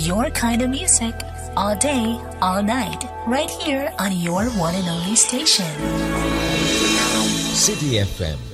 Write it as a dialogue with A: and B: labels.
A: Your kind of music, all day, all night, right here on your one and only station.
B: City FM